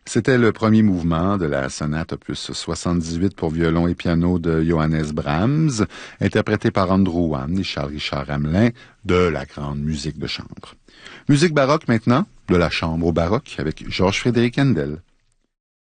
C'était le premier mouvement de la sonate opus 78 pour violon et piano de Johannes Brahms, interprété par Andrew Wann et Charles-Richard Hamelin de la grande musique de chambre. Musique baroque maintenant, de la chambre au baroque avec Georges Frédéric Handel.